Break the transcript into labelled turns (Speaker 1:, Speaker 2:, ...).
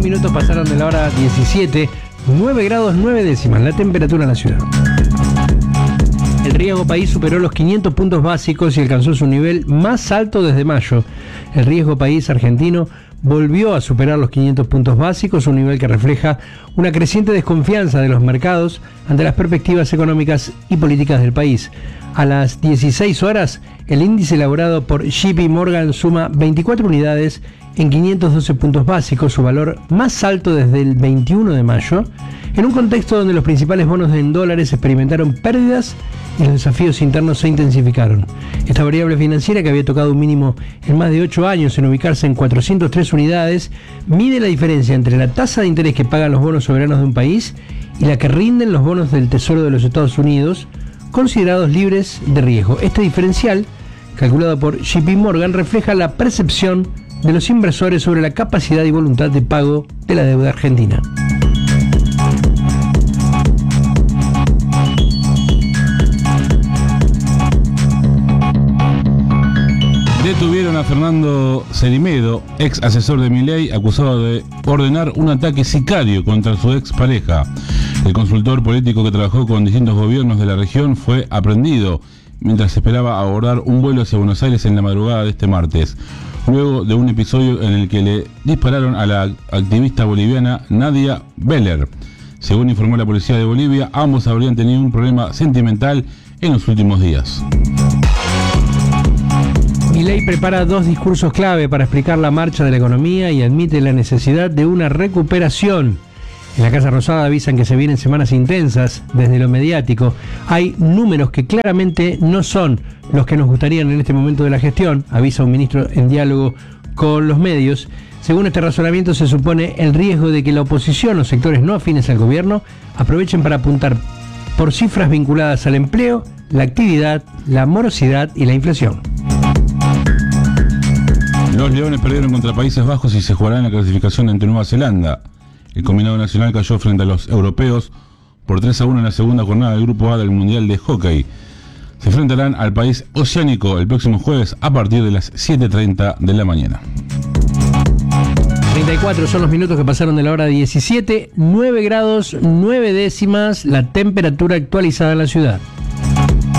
Speaker 1: minutos pasaron de la hora 17, 9 grados 9 décimas, la temperatura en la ciudad. El riesgo país superó los 500 puntos básicos y alcanzó su nivel más alto desde mayo. El riesgo país argentino volvió a superar los 500 puntos básicos, un nivel que refleja una creciente desconfianza de los mercados ante las perspectivas económicas y políticas del país. A las 16 horas, el índice elaborado por JP Morgan suma 24 unidades en 512 puntos básicos, su valor más alto desde el 21 de mayo, en un contexto donde los principales bonos en dólares experimentaron pérdidas y los desafíos internos se intensificaron. Esta variable financiera, que había tocado un mínimo en más de 8 años en ubicarse en 403 unidades, mide la diferencia entre la tasa de interés que pagan los bonos soberanos de un país y la que rinden los bonos del Tesoro de los Estados Unidos, considerados libres de riesgo. Este diferencial, calculado por JP Morgan, refleja la percepción de los inversores sobre la capacidad y voluntad de pago de la deuda argentina.
Speaker 2: Detuvieron a Fernando Cerimedo, ex asesor de Milei, acusado de ordenar un ataque sicario contra su ex pareja. El consultor político, que trabajó con distintos gobiernos de la región, fue aprehendido mientras esperaba abordar un vuelo hacia Buenos Aires en la madrugada de este martes, luego de un episodio en el que le dispararon a la activista boliviana Nadia Beller. Según informó la policía de Bolivia, ambos habrían tenido un problema sentimental en los últimos días.
Speaker 1: Milei prepara 2 discursos clave para explicar la marcha de la economía y admite la necesidad de una recuperación. En la Casa Rosada avisan que se vienen semanas intensas desde lo mediático. Hay números que claramente no son los que nos gustarían en este momento de la gestión, avisa un ministro en diálogo con los medios. Según este razonamiento, se supone el riesgo de que la oposición o sectores no afines al gobierno aprovechen para apuntar por cifras vinculadas al empleo, la actividad, la morosidad y la inflación.
Speaker 2: Los Leones perdieron contra Países Bajos y se jugarán la clasificación ante Nueva Zelanda. El combinado nacional cayó frente a los europeos por 3-1 en la segunda jornada del Grupo A del Mundial de Hockey. Se enfrentarán al país oceánico el próximo jueves a partir de las 7:30 de la mañana.
Speaker 1: 34 son los minutos que pasaron de la hora 17, 9 grados 9 décimas, la temperatura actualizada en la ciudad.